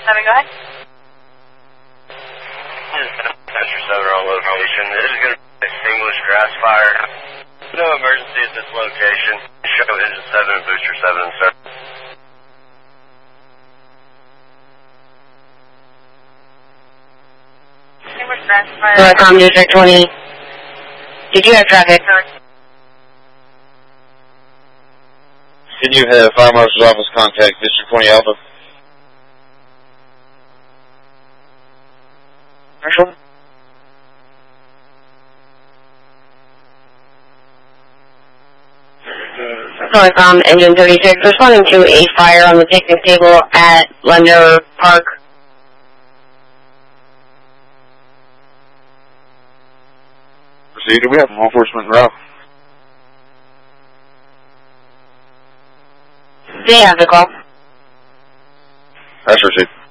go ahead. Booster 7 on location. This is going to be an extinguished grass fire. No emergency at this location. Show engine 7 and booster 7, sir. Extinguished grass fire. District 20. Did you have traffic? Can you have Fire Marshal's office contact District 20 Alpha? Marshal? Calling from Engine 36, responding to a fire on the picnic table at Lender Park. Proceed. Do we have law enforcement route? They have the call. That's received.